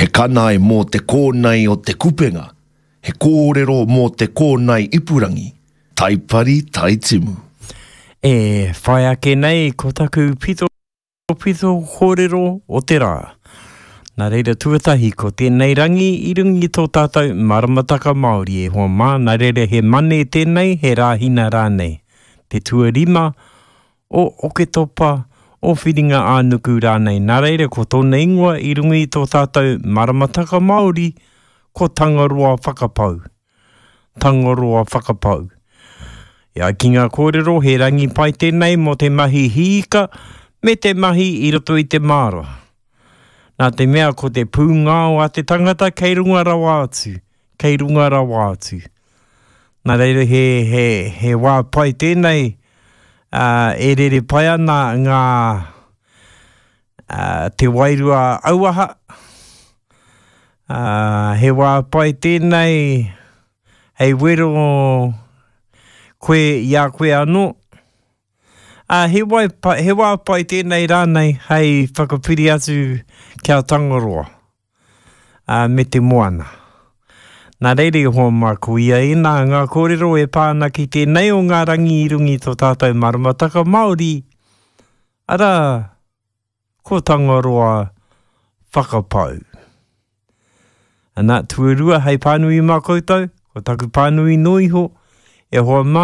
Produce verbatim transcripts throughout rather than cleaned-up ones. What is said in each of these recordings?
He kanae mō te kōnei o te kupenga. He kōrero mō te kōnei ipurangi. Taipari taitimu. E whai ake nei ko taku pito pito kōrero o te rā. Nā reira tuatahi ko tēnei rangi i rungi tō tātou maramataka Māori e hoa mā. Nā reira he mane tēnei he rāhina rānei. Te tuarima o Oketopa o whiringa ānuku rānei. Nā reira ko tōna ingoa i rungi tō tātou maramataka Māori ko tangaroa whakapau. Tangaroa whakapau. Ia ki ngā kōrero he rangi pai tēnei mo te mahi hiika me te mahi i roto i te māra. Nā te mea ko te pūngao a te tangata kei runga rawa atu. Kei runga rawa atu. Nā reira he, he, he wā pai tēnei uh, e rere pai ana ngā uh, te wairua auaha. Uh, he wā pai tēnei hei wero koe ia koe anō. Uh, he, wai, he wā pai tēnei rānei hei whakapiri atu kia tangaroa uh, me te moana. Nā reire hoa mā kuia e nā ngā kōrero e pāna ki tēnei o ngā rangi i rungi tō tātou maramataka Māori. Ara, ko tangaroa whakapau. Anā tuarua hei pānui mā koutou, ko taku pānui noiho, e hoa mā.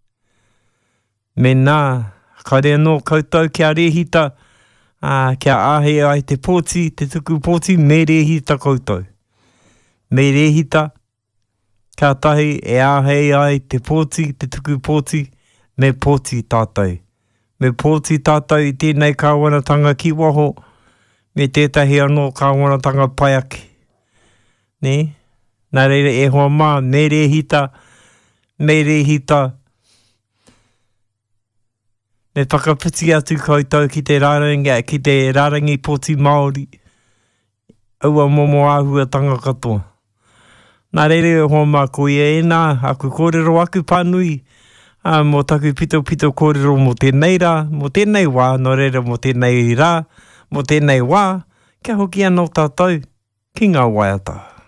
Me nā, kare anō koutou kia rehita, uh, kia āhe ai te pōti, te tuku pōti, me rehita koutou. Me rehita, kia tahi e āhe ai te pōti, te tuku pōti, me pōti tātou. Me pōti tātou i tēnei kāwanatanga ki waho, me tētahi anō kāwanatanga pai ake. Ne? Nā reira e hoa mā, me rehita, me rehita, me whakapiti atu koutou ki te rārangi, ki te rārangi pōti Māori. Aua momo āhua tanga katoa. Nā reire hoa mā koia e nā, aku kōrero aku pānui, uh, mō taku pito pito kōrero mō tēnei rā, mō tēnei wā, nō reira mō tēnei rā, mō tēnei wā, kia hoki anō tātou, ki ngā waiata.